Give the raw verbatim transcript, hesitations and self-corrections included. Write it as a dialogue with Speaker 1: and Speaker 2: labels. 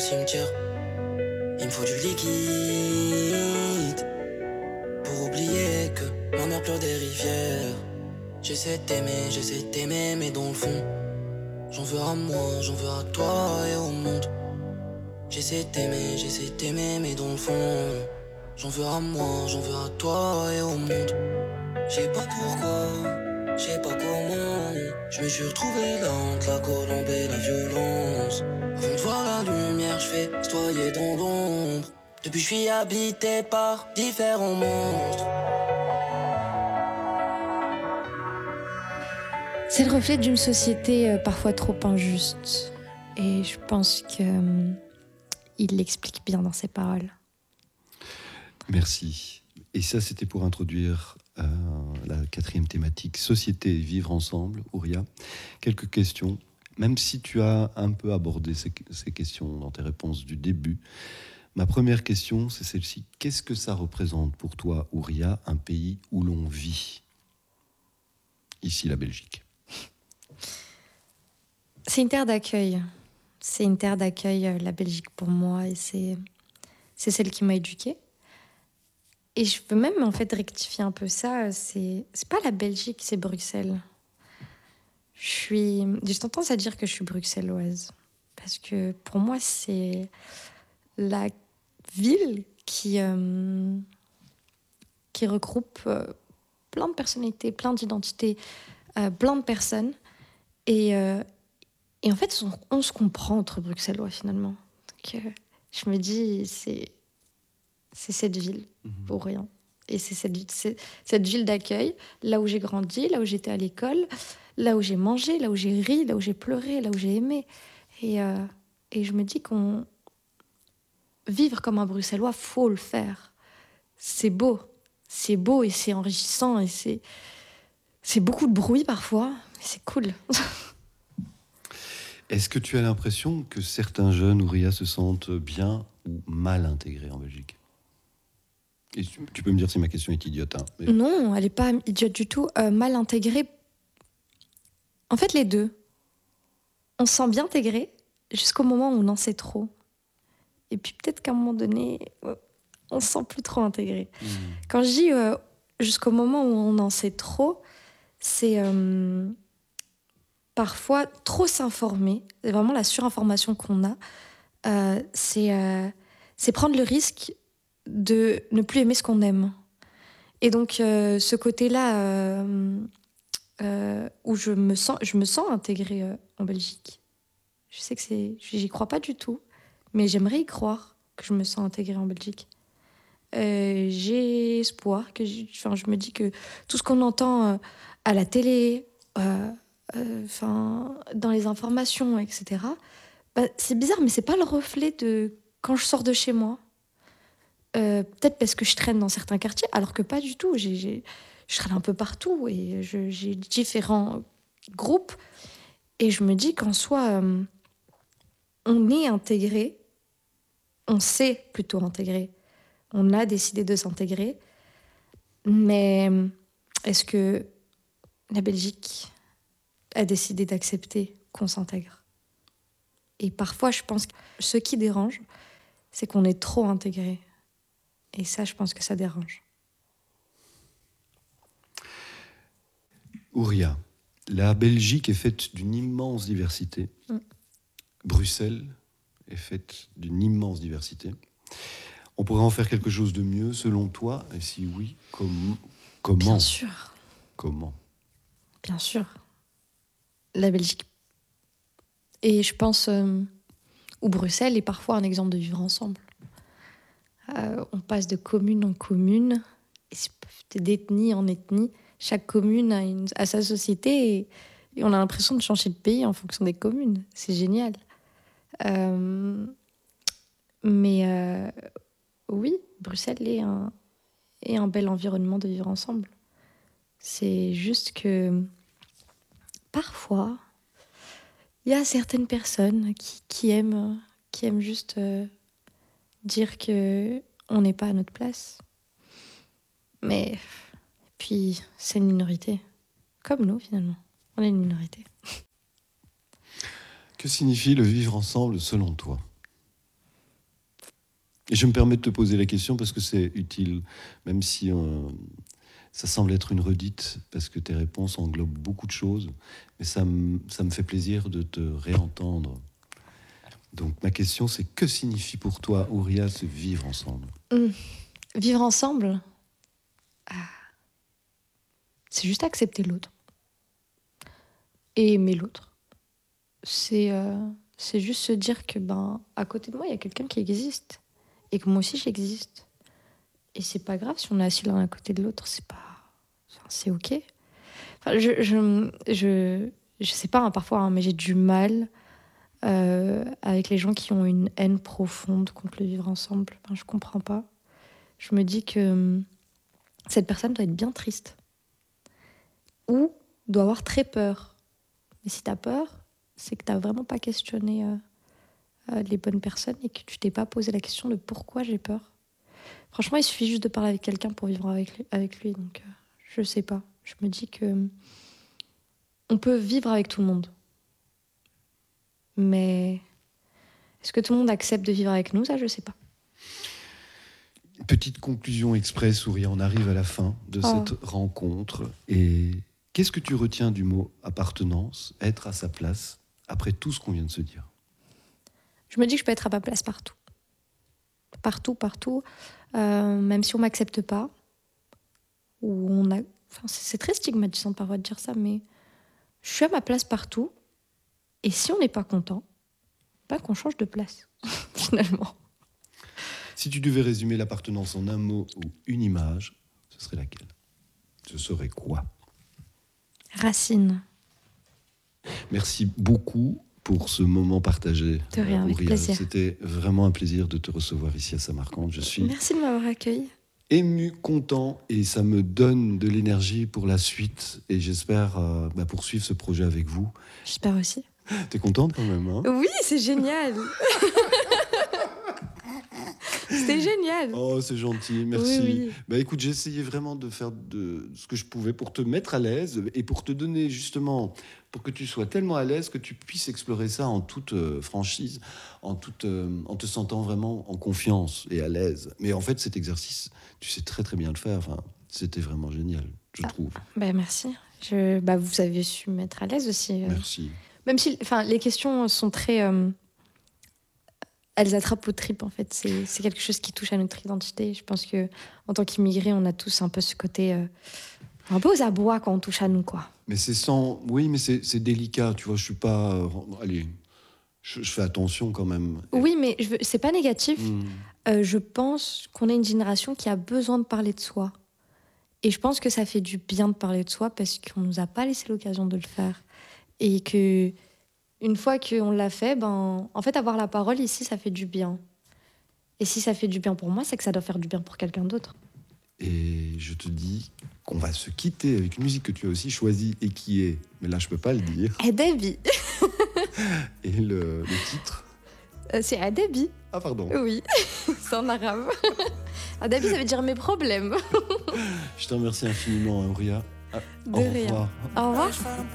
Speaker 1: cimetière. Il me faut du liquide pour oublier que ma mère pleure des rivières. J'essaie d'aimer, j'essaie d'aimer, mais dans le fond, j'en veux à moi, j'en veux à toi et au monde. J'essaie d'aimer, j'essaie d'aimer, mais dans le fond, j'en veux à moi, j'en veux à toi et au monde. Je sais pas pourquoi, je sais pas comment, je me suis retrouvé là entre la colombe et la violence. Avant de voir la lumière, je fais citoyer dans l'ombre. Depuis je suis habité par différents monstres.
Speaker 2: C'est le reflet d'une société euh, parfois trop injuste. Et je pense qu'il l'explique bien dans ses paroles.
Speaker 3: Merci. Et ça, c'était pour introduire euh, la quatrième thématique, société et vivre ensemble. Ouria, quelques questions. Même si tu as un peu abordé ces, ces questions dans tes réponses du début, ma première question, c'est celle-ci. Qu'est-ce que ça représente pour toi, Ouria, un pays où l'on vit? Ici, la Belgique.
Speaker 2: C'est une terre d'accueil. C'est une terre d'accueil, la Belgique, pour moi. Et c'est, c'est celle qui m'a éduquée. Et je veux même, en fait, rectifier un peu ça. C'est, c'est pas la Belgique, c'est Bruxelles. Je suis... J'ai tendance à dire que je suis bruxelloise. Parce que, pour moi, c'est la ville qui, euh, qui regroupe euh, plein de personnalités, plein d'identités, euh, plein de personnes. Et... Euh, Et en fait, on, on se comprend entre Bruxellois, finalement. Donc, euh, je me dis, c'est, c'est cette ville, mmh. pour rien. Et c'est cette, c'est, cette ville d'accueil, là où j'ai grandi, là où j'étais à l'école, là où j'ai mangé, là où j'ai ri, là où j'ai pleuré, là où j'ai aimé. Et, euh, et je me dis qu'on... Vivre comme un Bruxellois, faut le faire. C'est beau. C'est beau et c'est enrichissant. Et c'est, c'est beaucoup de bruit, parfois. Mais c'est cool.
Speaker 3: Est-ce que tu as l'impression que certains jeunes, Ouria, se sentent bien ou mal intégrés en Belgique? Et tu, tu peux me dire si ma question est idiote. Hein, mais...
Speaker 2: Non, elle n'est pas idiote du tout. Euh, mal intégrée. En fait, les deux. On se sent bien intégré jusqu'au moment où on en sait trop. Et puis peut-être qu'à un moment donné, on se sent plus trop intégré. Mmh. Quand je dis euh, jusqu'au moment où on en sait trop, c'est... Euh, parfois, trop s'informer, c'est vraiment la surinformation qu'on a, euh, c'est, euh, c'est prendre le risque de ne plus aimer ce qu'on aime. Et donc, euh, ce côté-là, euh, euh, où je me sens, je me sens intégrée euh, en Belgique. Je sais que c'est... J'y crois pas du tout, mais j'aimerais y croire que je me sens intégrée en Belgique. Euh, j'ai espoir, que j'ai, enfin, je me dis que tout ce qu'on entend euh, à la télé... Euh, Enfin, euh, dans les informations, et cetera. Bah, c'est bizarre, mais c'est pas le reflet de quand je sors de chez moi. Euh, peut-être parce que je traîne dans certains quartiers, alors que pas du tout. J'ai, j'ai, je traîne un peu partout et je, j'ai différents groupes. Et je me dis qu'en soi, euh, on est intégré, on s'est plutôt intégré. On a décidé de s'intégrer. Mais est-ce que la Belgique a décidé d'accepter qu'on s'intègre? Et parfois, je pense que ce qui dérange, c'est qu'on est trop intégré. Et ça, je pense que ça dérange.
Speaker 3: Ouria, la Belgique est faite d'une immense diversité. Mm. Bruxelles est faite d'une immense diversité. On pourrait en faire quelque chose de mieux, selon toi? Et si oui, com- comment?
Speaker 2: Bien sûr.
Speaker 3: Comment?
Speaker 2: Bien sûr. La Belgique. Et je pense... Euh, où Bruxelles est parfois un exemple de vivre ensemble. Euh, on passe de commune en commune, et d'ethnie en ethnie. Chaque commune a, une, a sa société et, et on a l'impression de changer de pays en fonction des communes. C'est génial. Euh, mais euh, oui, Bruxelles est un, est un bel environnement de vivre ensemble. C'est juste que parfois, il y a certaines personnes qui, qui, aiment, qui aiment juste euh, dire qu'on n'est pas à notre place. Mais puis, c'est une minorité. Comme nous, finalement. On est une minorité.
Speaker 3: Que signifie le vivre ensemble selon toi? Et je me permets de te poser la question parce que c'est utile, même si euh, ça semble être une redite, parce que tes réponses englobent beaucoup de choses, mais ça, me- ça me fait plaisir de te réentendre. Donc ma question, c'est que signifie pour toi, Ouria, ce vivre ensemble?
Speaker 2: Hum, Vivre ensemble, ah, c'est juste accepter l'autre et aimer l'autre. C'est euh, c'est juste se dire que ben à côté de moi, il y a quelqu'un qui existe et que moi aussi j'existe. Et c'est pas grave si on est assis l'un à côté de l'autre, c'est pas, enfin, c'est ok. Enfin, je, je, je, je sais pas hein, parfois, hein, mais j'ai du mal euh, avec les gens qui ont une haine profonde contre le vivre ensemble. Enfin, je comprends pas. Je me dis que hum, cette personne doit être bien triste ou doit avoir très peur. Mais si t'as peur, c'est que t'as vraiment pas questionné euh, euh, les bonnes personnes et que tu t'es pas posé la question de pourquoi j'ai peur. Franchement, il suffit juste de parler avec quelqu'un pour vivre avec lui. Avec lui donc, euh, je sais pas. Je me dis que hum, on peut vivre avec tout le monde. Mais est-ce que tout le monde accepte de vivre avec nous? Ça, je sais pas.
Speaker 3: Petite conclusion express, Ouria, on arrive à la fin de
Speaker 2: Oh.
Speaker 3: cette rencontre. Et qu'est-ce que tu retiens du mot appartenance, être à sa place, après tout ce qu'on vient de se dire?
Speaker 2: Je me dis que je peux être à ma place partout. Partout, partout. Euh, même si on m'accepte pas. Ou on a... enfin, c'est c'est très stigmatisant de parfois de dire ça, mais je suis à ma place partout. Et si on n'est pas content, pas qu'on change de place, finalement.
Speaker 3: Si tu devais résumer l'appartenance en un mot ou une image, ce serait laquelle? Ce serait quoi?
Speaker 2: Racine.
Speaker 3: Merci beaucoup pour ce moment partagé.
Speaker 2: De rien, avec
Speaker 3: Ouria.
Speaker 2: plaisir.
Speaker 3: C'était vraiment un plaisir de te recevoir ici à Samarcande. Je suis
Speaker 2: Merci de m'avoir accueilli.
Speaker 3: ému, content, et ça me donne de l'énergie pour la suite. Et j'espère euh, bah, poursuivre ce projet avec vous.
Speaker 2: J'espère aussi.
Speaker 3: T'es contente quand même, hein?
Speaker 2: Oui, c'est génial. C'était génial.
Speaker 3: Oh, c'est gentil, merci.
Speaker 2: Oui, oui.
Speaker 3: Bah écoute, j'ai essayé vraiment de faire de ce que je pouvais pour te mettre à l'aise et pour te donner justement, pour que tu sois tellement à l'aise que tu puisses explorer ça en toute euh, franchise, en, toute, euh, en te sentant vraiment en confiance et à l'aise. Mais en fait, cet exercice, tu sais très très bien le faire. Enfin, c'était vraiment génial, je
Speaker 2: Ah.
Speaker 3: trouve.
Speaker 2: Bah, merci. Je... Bah, vous avez su me mettre à l'aise aussi. euh.
Speaker 3: Merci.
Speaker 2: Même si enfin, les questions sont très... euh, Elles attrapent aux tripes, en fait. C'est c'est quelque chose qui touche à notre identité. Je pense que en tant qu'immigrés, on a tous un peu ce côté... euh, un peu aux abois quand on touche à nous, quoi.
Speaker 3: Mais c'est sans... Oui, mais c'est c'est délicat, tu vois, je suis pas... euh, Allez, je, je fais attention quand même.
Speaker 2: Oui, mais je veux... c'est pas négatif.
Speaker 3: Hmm.
Speaker 2: Euh, je pense qu'on est une génération qui a besoin de parler de soi. Et je pense que ça fait du bien de parler de soi parce qu'on nous a pas laissé l'occasion de le faire. Et que une fois qu'on l'a fait, ben, en fait, avoir la parole ici, ça fait du bien. Et si ça fait du bien pour moi, c'est que ça doit faire du bien pour quelqu'un d'autre.
Speaker 3: Et je te dis qu'on va se quitter avec une musique que tu as aussi choisie et qui est, mais là je peux pas le dire,
Speaker 2: Adabi.
Speaker 3: et le, le titre.
Speaker 2: Euh, c'est Adabi.
Speaker 3: Ah pardon,
Speaker 2: Oui, c'est en arabe. Adabi, ça veut dire mes problèmes.
Speaker 3: je te remercie infiniment, Ouria. Ah,
Speaker 2: De
Speaker 3: au
Speaker 2: rien.
Speaker 3: revoir.
Speaker 2: Au revoir.